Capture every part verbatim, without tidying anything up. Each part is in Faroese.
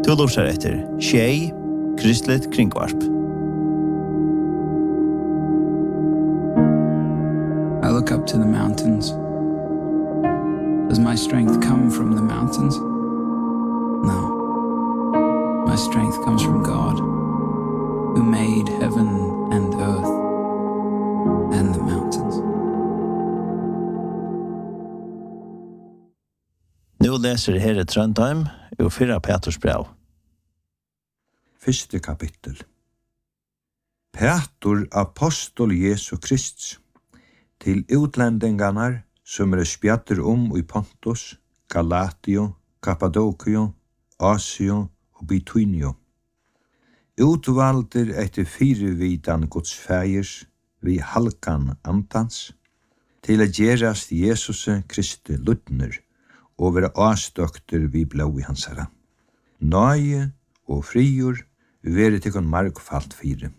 Du lurer etter Tjej, Kristlet Kringvarp. I look up to the mountains. Does my strength come from the mountains? No. My strength comes from God, who made heaven and earth and the mountains. Nu läser Herre Trondheim ur Fyrra Peters brev. Første kapittel. Petur, apostol Jesu Krist, til utlendingarnar som er spjatter om i Pontus, Galatio, Kappadokio, Asio og Bitynio. Utvalder etter firevidan Guds fægers vi halkan antans, til at gerast Jesus Kristi lutner og være avstøkter vi blå i hansara. Nøye og frigjør være til kon markfalt fire.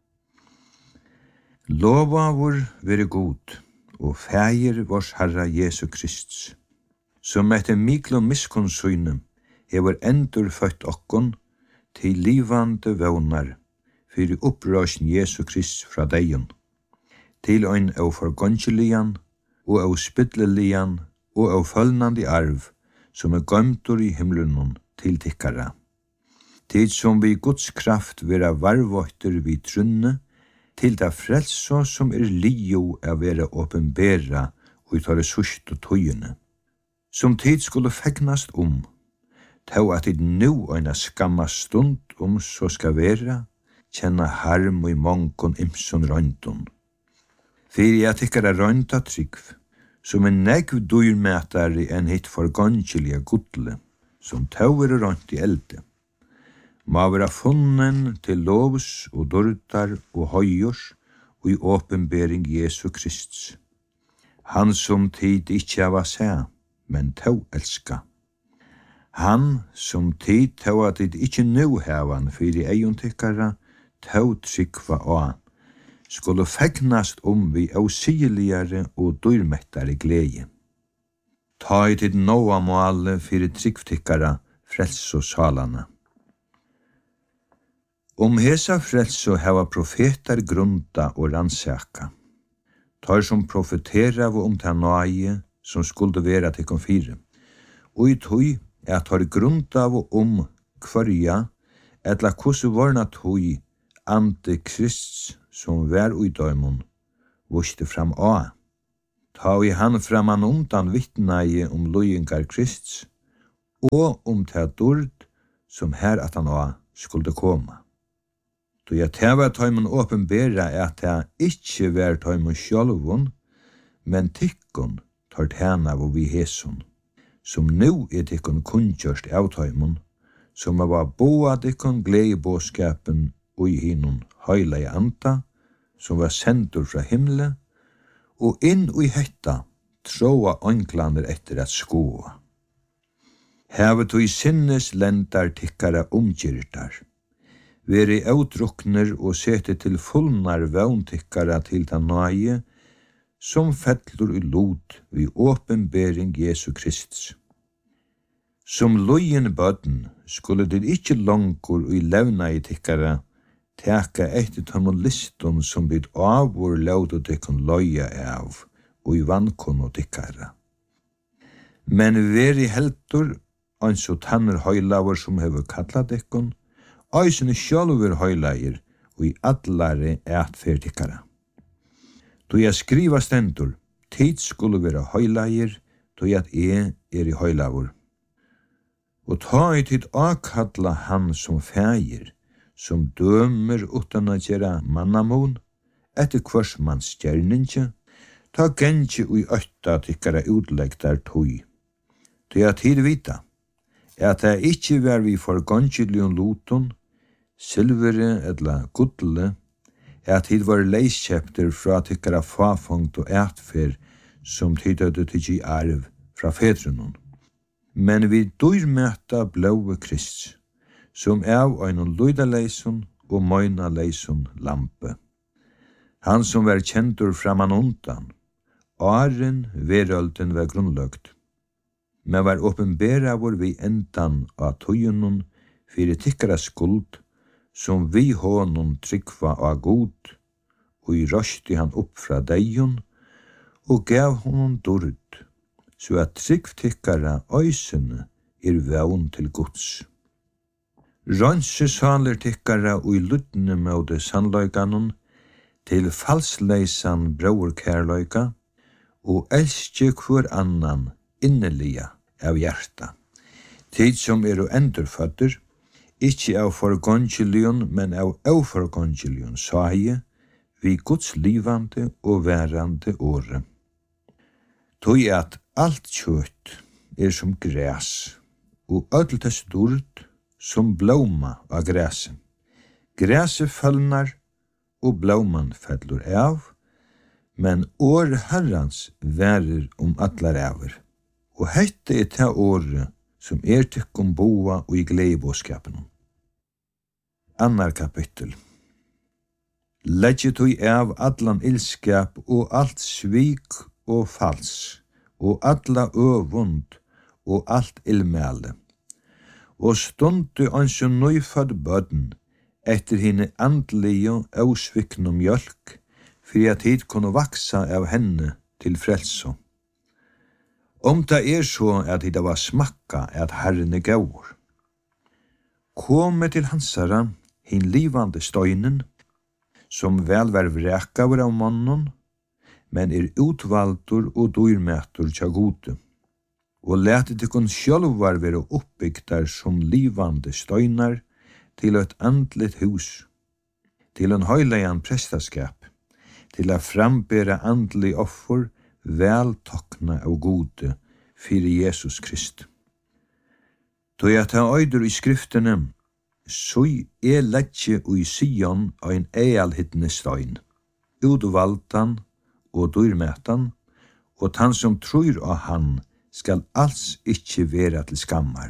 Lova vår være god, og fægir vårs Herra Jesu Krist, som etter miklo miskonsyne hever endur født okkon til livande vånar fyrir upprøsjen Jesu Krist fra deion, til ein av forgångelian og av spytlelian og av følnandi arv som er gømtur i himlunon til tikkara. Tid som vi Guds kraft vera varvåkter vi trunne, til det frelso som er lio av vera åpenbera og tar resurs og tøyene. Som tid skulle fegnast om, tau at tid nu øyna skamma stund om så skal vera, kjenna harm og i mongon imson røyndun. Fyrir at ikkara røynda tryggv, som en negv dyrmætari enn hitt forgångeliga gudle, som tau er røynd i elde. Må være funnen til lovs og dårdar og høyors og i åpenbering Jesu Krist. Han som tid ikkje av seg, men tau elska. Han som tid tau at tid ikkje nu hevan fyrir eion-tikkara, tau tryggva av, skulle fegnast om vi ausigeligare og dyrmettare glede. Ta i tid noa måle fyrir tryggtikkara frels og salana. Om hesa frelso hava profetar grunda og rannsaka. Tar som profetera om ta nøye som skulle vera til konfire. Og i tøy er tar grunda om kvarja etla kusse varna tøy ante Krist som vær ui døymon vuste fram a. Ta i han framan undan vittnaie om løyengar Krist og om ta dord som her at han a skulle koma. Då jeg teva tøymon åpenbera er at jeg ikkje vær tøymon sjálvun, men tikkun tar tjena hvor vi hesun, som nu er tikkun kunnkjørst av tøymon, som er var boa tikkun gledebåskapen og i hinun høyla i anta, som var sendur fra himle, og inn og i hetta tråa ånglander etter at skoa. Hevet og i sinnes lendar tikkara omkyrtar, veri outdrukner og sete til fullnar våntikkara til ta nøye, som fettlur i lot vi åpenbering Jesu Krist. Som lojen bøden skulle det ikkje langkur i levna i tikkara teka etter tomon liston som bid avur laudu tikkun loja av og i vankon og tikkara. Men veri heldur ans og tanner høylaver som hever kallat tikkun, Øysene sjálfur høylager og i allare ætfer tikkara. Då jeg skriva stendur, tid skulle være høylager, då jeg er er i høylaver. Og ta i tid akalla han som fægir, som dømer utan at gjera mannamon, etter hvers manns gjerninge, ta gengi ui øtta tikkara utlegtar tøy. Då jeg tid vita, at jeg ikkje var vi forgångelion luton, silvere eller gudle, er at hid var leiskjepter fra tikkara fafongt og ætfer som tidødde tikk i arv fra fedrunon. Men vi dyrmøta blåe Krist, som av einon luidaleison og moina leison lampe. Han som var kjentur framan undan, åren verölden var grunnløgt, men var åpenbera vår vi endan av tøyenon fyrir tykkara skuld, som vi honom tryggva av god, og i røsti han opp fra deion, og gav honom dord, så at tryggv tykkara øysene er vevn til gods. Rønse saler tykkara og i luttene med det sannløyganon, til falsleisan brauerkærløyga, og elske hver annan innelia av hjerta. Tid som er og endurfødder, ikkje av forgongelion, men av avforgongelion, saie, vi Guds livande og værande åre. Tog at alt kjøtt er som græs, og ødel tess dord som blåma av græset. Græset følnar, og blåman fellur av, men år herrans værer om atlar aver. Og hette er ta året som er tykkum boa og i gleibåskapen. Annar kapittel. Legge tog av allan ilskap og alt svik og fals, og alla øvund og alt ilmæle. Og stundu ansjo nøyfad bødden, etter henne andlige og svikne mjølk, for at hit kunne vaksa av henne til frelso. Om det er så at det var smakka at Herren er gaur. Komme til hansara, hin livande støynen, som vel var vrekaver av mannen, men er utvaldur og dyrmætur tja gode, og lete tykkun sjálvar være oppbygdar som livande støynar til et andligt hus, til en høyleian prestaskap, til a frambera andlig offer vel tokna av gode fyrir Jesus Krist. Tog at ha øyder i skriftene, sui er letje ui Sion ein ealhittne støyn, utvaldan og dyrmætan, og han som tror av han skal alls ikkje vera til skammar.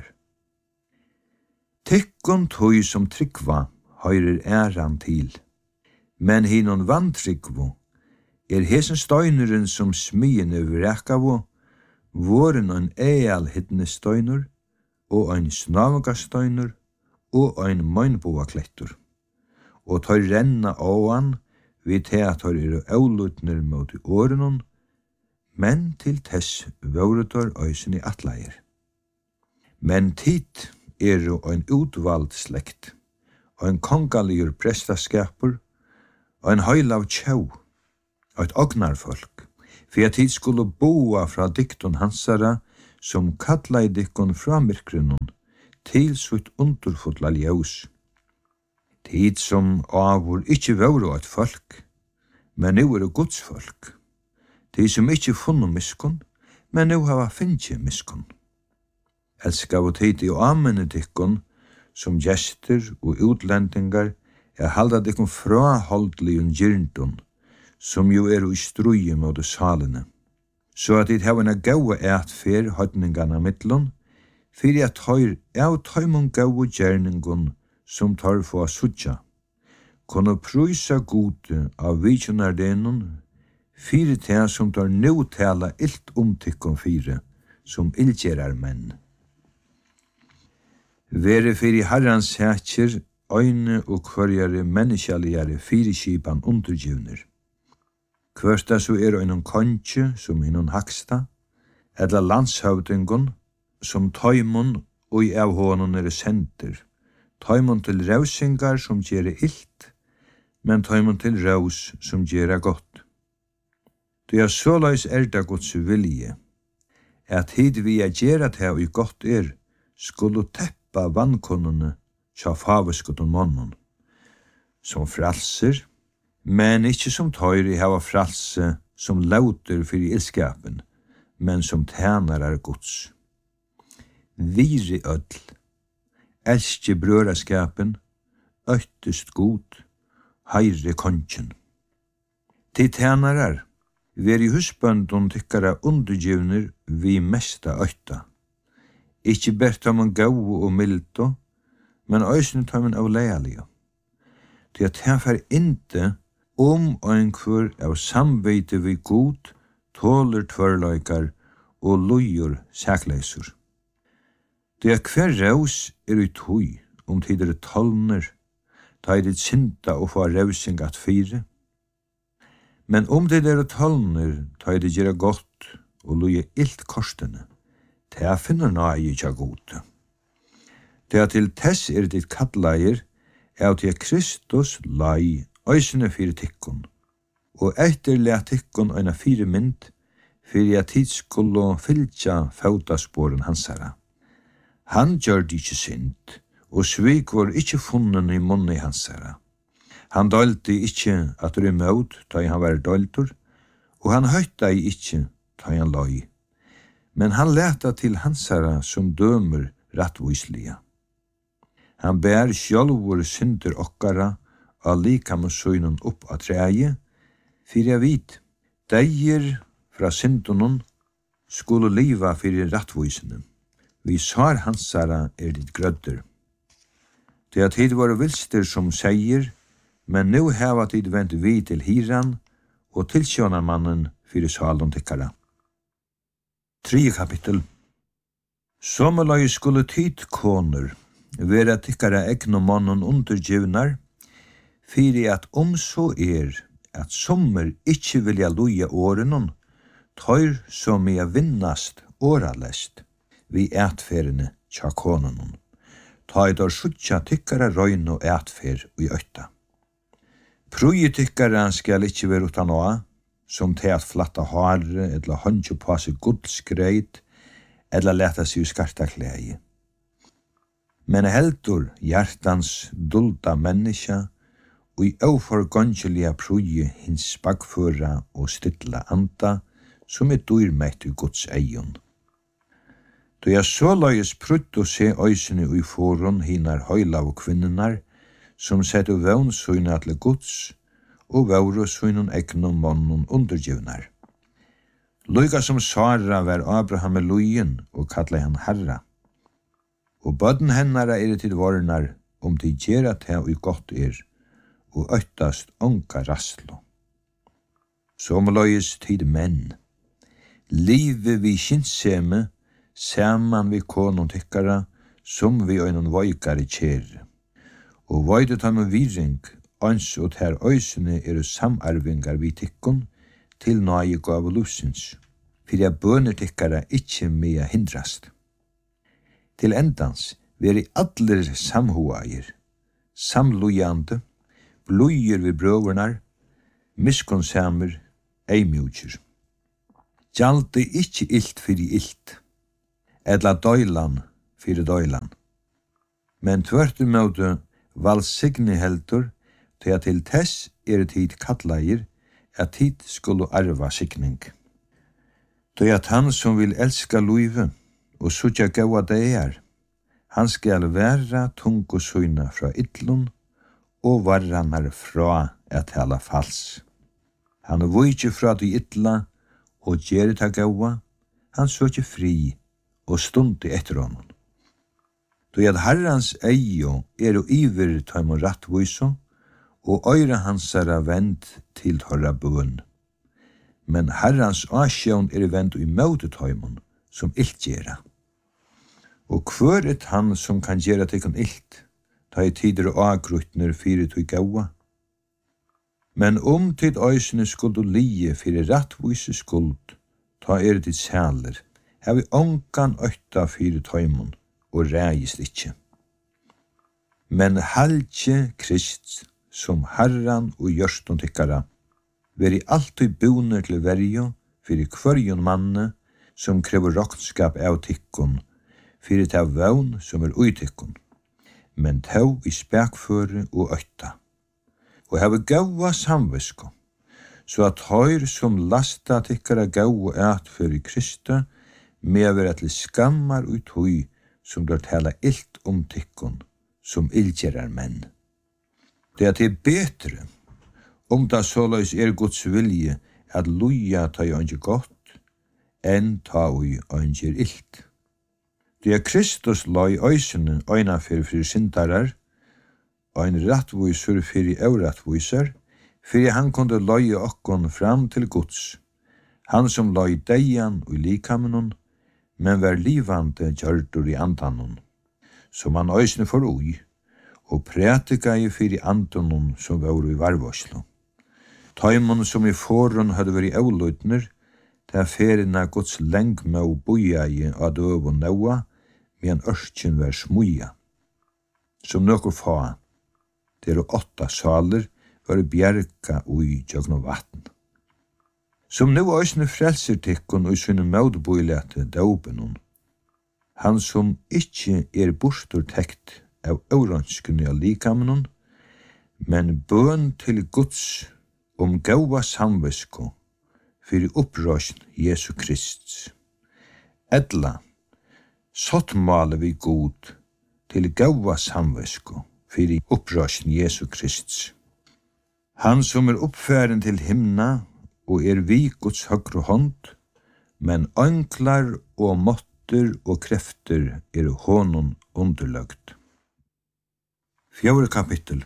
Tykkun tøy som tryggva høyrer æran til, men hinon vantryggvo er hesen støyneren som smyene vrekavo, våren ein eal hittne støyner, og ein snavgastøyner, og ein møgnboa klettur. Og tøy renna åan, vi te at tøy er aulutner mot i årenon, men til tess våretor øysen i atleier. Men tid er jo ein utvald slekt, og ein kongaligur prestaskapur, og ein høylav tjau, og et ognarfolk, for at tid skulle boa fra dikton hansara, som kalla i dikkon fra myrkrunon, til sutt underfotla ljós. Tid som avur ikkje våru et folk, men nu er det Guds folk. Tid som ikkje funnu miskun, men nu hava finnje miskun. Elska og tid i amene dikkon, som gjester og utlendingar, er halda dikkon fra holdligun gyrndun, som jo er i struje mot salene. Så at dit hava en gaua eitfer høydningarna mittlun, fyrir at høyr av tøymon gaua gjerningun som tar få sutja, kunne prysa gode av vikjonardenun, fyrir te som tar nu tala ilt omtykkon fire, som ildgjerar menn. Vere fyrir herrans hætjer, øyne og kvarjare menneskjaligare fyrirskipan undergivner. Kvørsta så er øynon kontje som innon haksta, edla landshøvdingon, som tøymon og i av hånon er senter, tøymon til rausingar som gjere ilt, men tøymon til raus som gjere godt. Du er såleis erda Guds vilje, at hid vi er gjere til og godt er, skulle teppa vannkonene tja faveskuton månen, som fralser, men ikkje som tøyri hava fralse som lauter fyrir ilskapen, men som tænarar Guds. Viri öll, elskje brøraskapen, øytest god, heire kongen. Til tænarar, veri husbøndun tykkara undergivner vi mesta øyta. Ikkje bert om en gau og mildo, men øysene tar man av leialige. Til at her fer inte om ein kvør av samveite vi god, tåler tvørløykar og lujur sækleisur. Det er hver raus er i tøy, om tider tolner, ta i ditt synda og få revsing at fire. Men om det er tolner, ta i det gjøre godt og loje ilt korsene, ta finner nøye ikke gode. Ta til tess er ditt kattleier, er til Kristus lai, øysene fire tikkun, og etter le tikkun øyna fire mynd, fyrir at tid skulle fylgja fautasporen hansara. Han gjør det ikke synd, og svik var ikke funnen i munni hansara. Han dølte ikke at det er mød, da han var døltur, og han høyta ikke, da han løy. Men han leta til hansara som dømer rattvislige. Han bær sjálvur synder okkara og likamusøynun opp av treie, fyrir jeg vit, deir fra syndunnen skulle liva fyrir rattvisene. Vi sar hansara er ditt grødder. Det at hit var vilster som seier, men nu heva tid vent vi til hiran og til sjånarmannen fyrir salen tikkara. Tre kapittel. Sommerløy skulle tid koner, vera tikkara egn og mannen undergivnar, fyrir at om så er at sommer ikkje vilja loja årenon, tøyr som er vinnast åralest vi ætferene tja konenon. Tøydor sjutja tikkara røyn og ætfer i øyta. Prøye tikkara skal ikkje være utan å, som til at flatta hare, eller håndje på seg gudsgreit, eller leta seg skarta klæge. Men heldur hjertans dulda menneska, og i oforgongelige prøye hins bakføra og stilla anda, som er dyrmett i Guds eion. Da jeg så løyes prutt å se øysene i foron hinar høyla og kvinnenar, som sette vevnsøyne til Guds, og vevresøynen egnom mannen undergivnar. Løyga som Sara var Abraham i løyen, og kallet han herra. Og bøden hennara er til varnar, om de gjerra til og godt er, og øytast onka rastlo. Som løyes tid menn. Livet vi kinnseme, saman vi konon tykkara, som vi øynon voikare kjere. Og vøydet han med viring, ans og ter øysene er samarvingar vi tykkon, til nøye gav lusins, fyrir jeg bøner tykkara ikkje mea hindrast. Til endans veri allir samhuair, samlujande, blujir vi brøvernar, miskonsamer, eimjúkir. Gjaldi ikkje illt fyrir illt, edla døylan fyrir døylan. Men tvørtumøte valsigni heldur, til at til tess er tid kattleir, at tid skulle arva signing. Til at han som vil elska luive, og sutja gaua det er, han skal være tungu søyna fra ytlun, og varranar fra at hela fals. Han er vujtje fra de ytla, og gjerri ta gaua, han søkje fri, og stundi etter honom. Då at herrans eio er og iver taimon rattviso, og øyra hansara vend til torra bøn. Men herrans asjøn er vend i møte taimon, som illt gjerra. Og hver er han som kan gjerra tikkun illt, ta i tider og agrutner fyrir tui gaua. Men om tid øysene skuld og lie fyrir rattvise skuld, ta er ditt sæler, har vi ongan øyta fyrir taimon, og reist ikkje. Men halje Krist, som herran og gjørston tykkara, veri alltid boner til verjo fyrir kvarjon manne, som krever rokkskap av tykkon, fyrir ta vøvn som er uitykkon, men tau i spekføre og øyta. Og hava gaua samvisko, så at høyr som lasta tykkara gaua at fyrir Krista, med vera til skammar ut høy, som dør tala illt om tykkon, som ildgjerar menn. Det er til betre, om da såleis er Guds vilje at luja ta i ønge godt, enn ta i ønge illt. Det er Kristus la i øysene øyna fyrir fyrir syndarar, ein rattvisur fyrir euratvisar, fyrir han kunde løye okkon fram til Guds, han som løy deian og likamenon, men var livande gjørdur i andanon, som han øysene for ui, og prætikaði fyrir andonon som var i varvarslo. Taimon som i forhånd hadde vært avløytner, ta ferina Guds leng med å bojaði av døv og naua, men ørkjen var smuja. Som nokkur fa, der og åtta saler var bjerka ui jøgn og vatn. Som nu òsne frelser tikkun og sinne maudboilete daubenon, han som ikkje er bortur tekt av øranskene av likamenon, men bøn til Guds om gaua samvesko fyrir upprøsn Jesu Krist. Edla, sått male vi god til gaua samvesko fyrir upprøsn Jesu Krist. Han som er oppfæren til himna og er vi Guds høgre hånd, men anklar og måtter og krefter er honom underløgt. Fjore kapittel.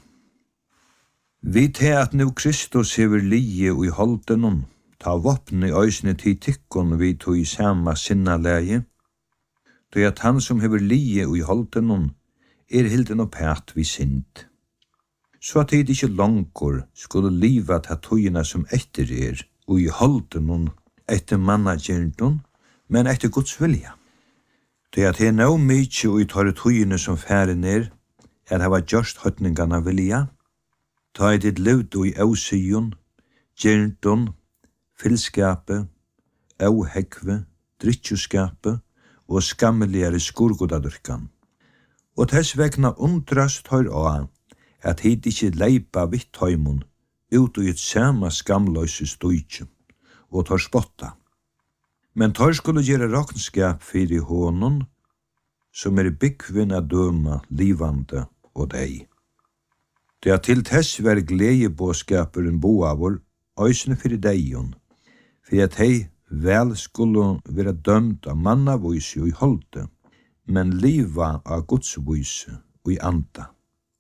Vi te at nu Kristus hever lije og i holdenon, ta vopne i øysene til tikkon vi tog i sama sinna leie, tog at han som hever lije og i holdenon er hilden og pæt vi sind. Så at det ikke langkor skulle liva ta togina som etter er, og i holdenon etter mannagerndon, men etter Guds vilja. Tog at det er nå mykje og i tar togina som færen er, er hava gjørst høytningarna vilja, ta i ditt levd og i ausijon, gerndon, fylskapet, auhekve, drittjuskapet og skammeligere skurgodadurkan. Og tess vegna undrast høyr á at hit ikkje leipa vitt høymon ut og i et sama skamløyse stujtje, og tar spotta. Men tar skulle gjere raknskap fyrir honon, som er byggvinn a døma livande og deg. Det er til tess ver gledebåskaperen boavor, øysene fyrir deion, for at hei vel skulle være dømt av mannavøyse og i holde, men liva av godsvøyse og i anda.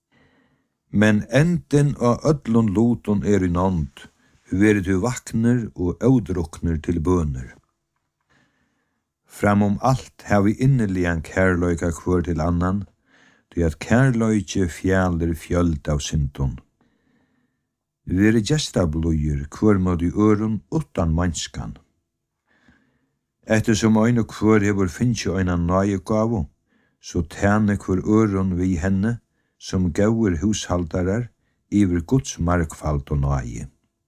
Men enden av ödlun loton er i nånd, verit du vakner og ødrukner til bøner. Framom alt har vi inneligan kærløyka kvør til annan, det at kærløyke fjaller fjöld av syndon. Veri gestabløyer kvør mod i øron utan manskan. Ettersom øyne kvør hever finnje øyna nøye gavo, så tæne kvør øron vi henne, som gauer hushaldarar iver Guds markfald og nøye.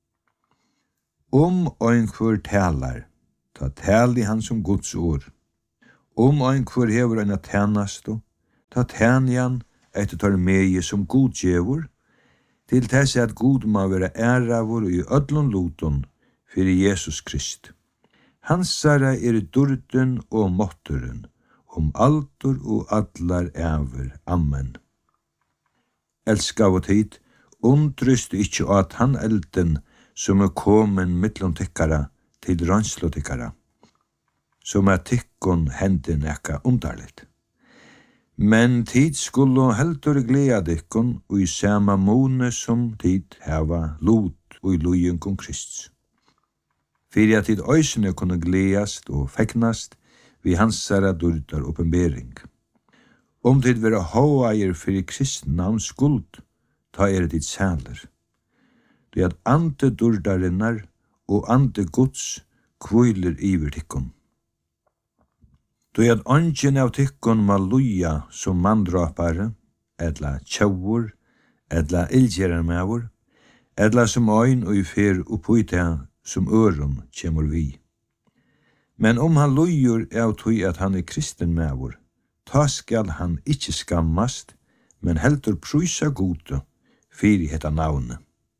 Om øyn kvør talar, ta tali han som Guds ord. Om øyn kvør hever øyna tænasto, ta tæni han etter tar meie som god djevor, til tess at god må være æravor i ødlun loton fyrir Jesus Krist. Hansara er durden og måtteren, om aldur og allar æver. Amen. Elska og tid, undrust ikkje at han elden som er komen mittlom tikkara til rønslo tikkara, som er tikkon hendin ekka undarligt. Men tid skulle heldur gleda dikkon og i sama mone som tid heva lot og i lojen kong Krist. Fyrir at tid øysene kunne gledast og fegnast vi hansara durdar oppenbering. Om tid vera hóaier fyrir kristn navns skuld, ta er dit sæler. Det at ante durdarinnar og ante Guds kviler iver tikkun. Det at ongen av tikkun ma luja som mandrapare, edla tjaur, edla ildgjerarmavur, edla som øyn og i fer oppuita som øron kjemur vi. Men om han lujer av tui at han er kristen mavur, ta skal han ikkje skammast, men heldur prysa gode fyrir hetta navnet.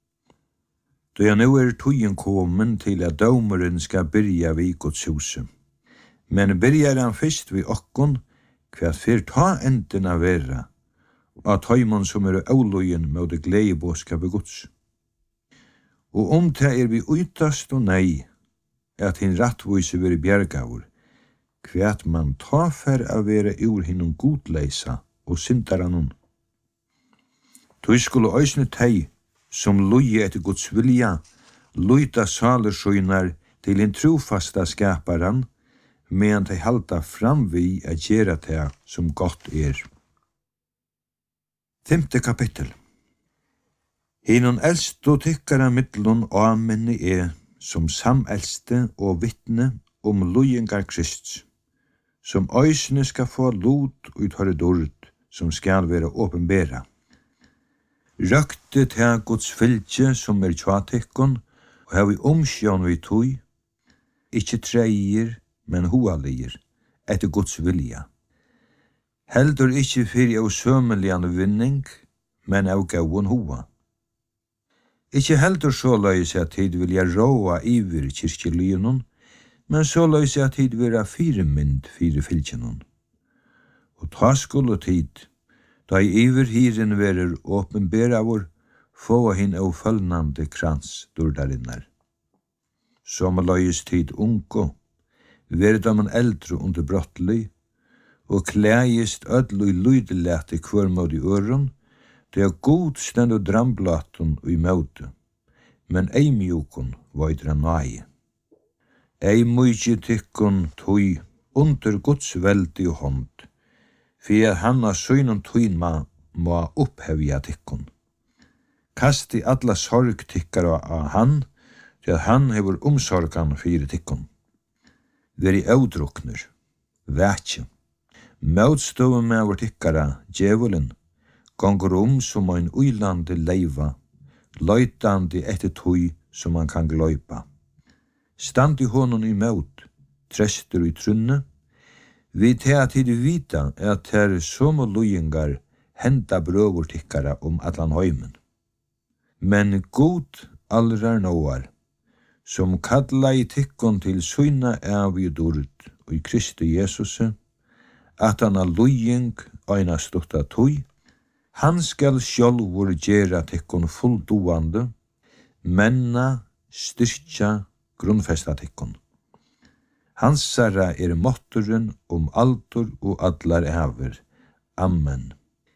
Da jeg nu er tøyen komen til at dømeren skal byrja vi Guds huset. Men byrjar han fyrst vi okkon, hva fyr ta enden av vera, av tøymon som er avlojen med det gledebåskapet Guds. Og om det er vi uitast og nei, at hin rattvise veri bjergavur, kvært man ta fer av vera ur hinnom godleisa og syndaranon. Tøy skulle øysne tei, som loje etter Guds vilja, luita salersøynar til en trofasta skaparan, medan de halda fram vi at gjera det som godt er. Femte kapittel. Hinon eldstu tykkara mittlun áminni er som samelste og vittne om lujingar Krist, som øysene skal få lot ut høyre dord, som skal være åpenbæra. Røkte til Guds fylgje som er tjatikkon, og har vi omsjån vi tog, ikkje treier, men hoalir, etter Guds vilja. Heldur ikkje fyrir av sømelian vinning, men av gauon hoa. Ikkje heldur så løys at tid vilja råa iver kyrkjelionon, men så løys at tid vera firemynd fire fylgjenon. Og ta skulle tid, da i iver hiren verer åpenbæra vår, få hin av følgande krans dordarinnar. Som løys tid unko, verdaman eldre under brottlig, og klægist ødlu i lydelete kvørmåd i øron, det er god stend og dramblaton og i møte, men ei mjukon vaidra nai. Ei mykje tykkon tui under Guds veldi og hånd, for han av søgnon tuinma må opphevja tykkon. Kasti alla sorg tykkar av han, til at han hever omsorgan fyrir tykkon. Veri eudrukner, vætje. Møtstøve med vår tykkara, djevelen, gonger om som ein uilande leiva, løytandi etter tøy som man kan gløypa. Stand i honom i møt, trester i trunne, vi til at tid vita er at her som lujingar henda brøvur tykkara om atlan høymen. Men god allrar nåar, som kalla i tykkon til syna av i dord og i Kristi Jesus, at han er lujing øyna stutta tøy, han skal sjálvur gera tykkon fulldoande, menna, styrkja, grunnfesta tykkon. Hansara er måtturen om aldur og allar ever. Amen.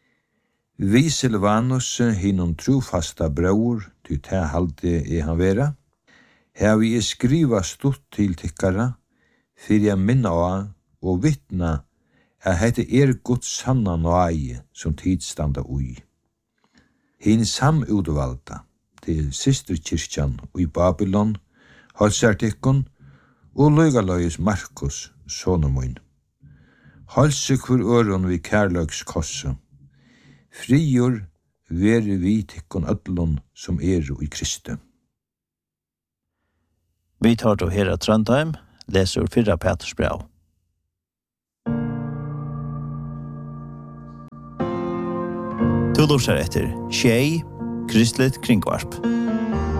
Vi Silvanus, hinom trofasta brøur, ty te halde er han vera, her vi skriva stort til tykkara, fyrir jeg minna av og vittna at hette er Guds sanna nøye som tidstanda ui. Hin samutvalda til systerkirkjan i Babylon, halsar tykkon, og løygaløyes Markus, sonomoin. Halse hver øron vi kærløks kosse. Frigjør vere vi tykkon ødlon som er i Kristi. Vi tar til Hera Trondheim, leser fyrra Peters brev. Du lurer etter Tjei, Kristelig Kringvarp.